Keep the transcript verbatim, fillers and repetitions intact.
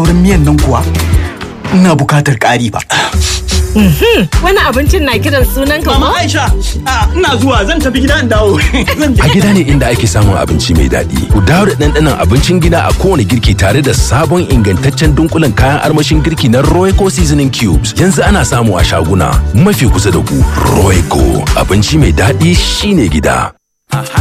Wurin miyan nan kuwa ina bukatar ƙari ba. Wani abincin na kiran sunan ka Mama ko? Aisha, ina zuwa zan tafi gida in dawo. A gida ne inda ake samun abinci mai daɗi. Ku dawo da ɗanɗanon abincin gida a kowane girki tare da sabon ingantaccen dunkulen kayan armashin girki na Royco Seasoning Cubes. Yanzu ana samu a shaguna mafi kusa da ku. Royco, abinci mai daɗi shine gida.